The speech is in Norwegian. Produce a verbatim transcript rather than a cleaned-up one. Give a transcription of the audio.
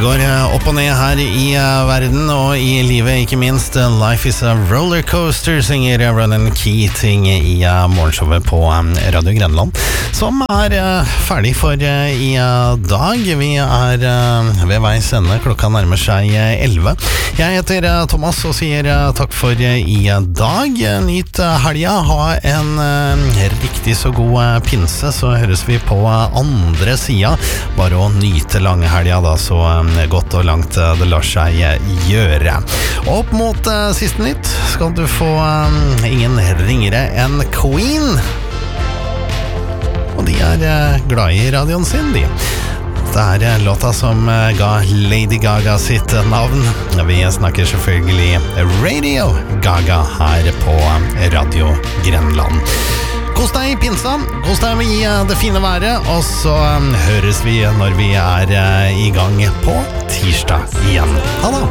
går opp og ned her i verden og i livet, ikke minst. Life is a rollercoaster, synger Ronan Keating i morgenshowet på Radio Grenland, som er ferdig for i dag. Vi er ved veis ende, klokka nærmer seg elleve. Jeg heter Thomas og sier takk for i dag. Nyt helga, ha en riktig så god pinse, så høres vi på andre sida. Bare å nyte lange helga da, så godt og langt det lar seg gjøre. Opp mot uh, siste nytt skal du få um, ingen ringere enn Queen. Og de er uh, glad i radioen sin, de. Det er uh, låta som uh, ga Lady Gaga sitt uh, navn. Vi snakker selvfølgelig Radio Gaga her på uh, Radio Grenland. Kos deg i pinsa, kos deg i det fine været, og så høres vi når vi er i gang på tirsdag igjen. Ha det!